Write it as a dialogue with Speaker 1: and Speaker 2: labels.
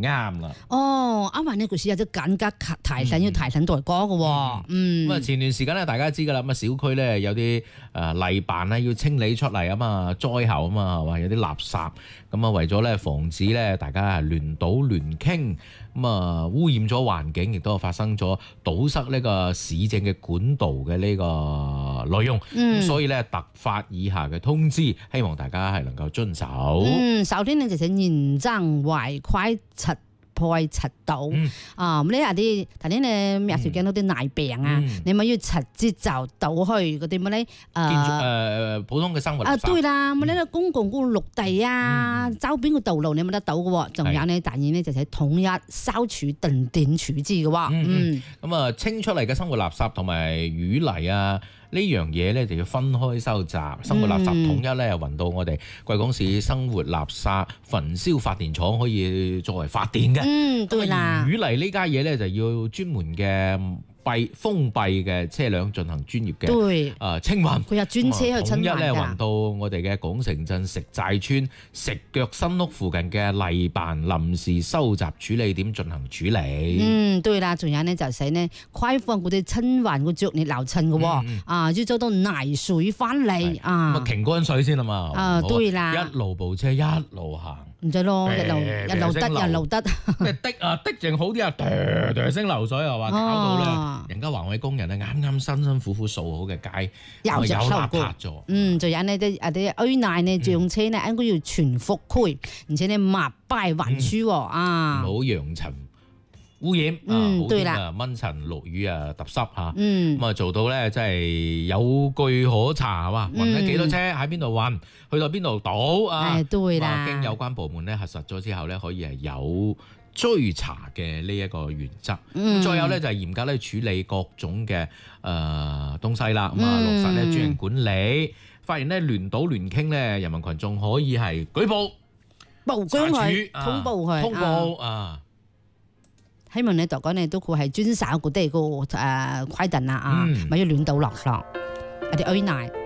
Speaker 1: 啱啦。
Speaker 2: 哦，啱啱呢句有啲緊急提醒要提醒大家嘅喎。
Speaker 1: 咁啊，前段時間咧，大家知㗎啦，咁啊小區咧有啲泥辦咧要清理出嚟啊嘛，災後啊嘛，係嘛，有啲垃圾，咁啊為咗咧防止咧大家係亂倒亂傾，咁啊污染咗環境，亦都發生咗堵塞呢個市政嘅管道嘅呢個內容，咁所以咧突發以下嘅通知，希望大家係能夠遵守。
Speaker 2: 首先呢就係嚴正違規配切到咁呢下啲頭先你咩時見到啲泥病啊，你咪要直接就倒去嗰啲乜咧
Speaker 1: 普通嘅生活垃圾
Speaker 2: 對啦，咁呢公共嗰個綠地啊，周邊嘅道路你冇得倒嘅喎，仲有呢，當然呢就係統一收取定點處置嘅喎。
Speaker 1: 咁啊清出嚟嘅生活垃圾同埋淤泥啊，呢樣嘢咧就要分開收集，生活垃圾統一咧又運到我哋貴港市生活垃圾焚燒發電廠可以作為發電嘅。
Speaker 2: 對啦。
Speaker 1: 淤泥呢家嘢咧就要專門嘅封閉嘅車輛進行專業嘅清運，
Speaker 2: 佢有專車去清運㗎。
Speaker 1: 統一咧運到我哋嘅港城鎮石寨村石腳新屋附近嘅泥辦臨時收集處理點進行處理。
Speaker 2: 對啦，仲有呢就係呢開放嗰啲清運嘅作業流程嘅喎，要做到泥水翻嚟啊，
Speaker 1: 停乾水先啊嘛。
Speaker 2: 對啦，
Speaker 1: 一路部車一路行。
Speaker 2: 唔使咯，一路得，
Speaker 1: 的淨好啲啊，聲流水係嘛，搞到咧人家環衛工人咧啱啱辛苦掃好嘅街
Speaker 2: 又
Speaker 1: 邋遢咗。
Speaker 2: 仲有呢啲危難呢，將車呢應該要全覆蓋，而且呢密閉環書啊，
Speaker 1: 唔好揚塵污染
Speaker 2: 對啦，
Speaker 1: 蚊塵落雨啊，揼濕嚇，咁啊做到咧，真係有據可查係嘛？運咗幾多車喺邊度運，去到邊度倒啊？
Speaker 2: 對啦，
Speaker 1: 經有關部門咧核實咗之後咧，可以係有追查嘅呢一個原則。再有咧就係嚴格咧處理各種嘅東西啦，咁啊落實咧專人管理，發現咧亂倒亂傾咧，人民群眾可以係舉報、
Speaker 2: 報警佢、通報
Speaker 1: 啊。
Speaker 2: 希望你大家呢都會係遵守嗰啲個規定啦啊，咪要亂倒垃圾，有啲危難。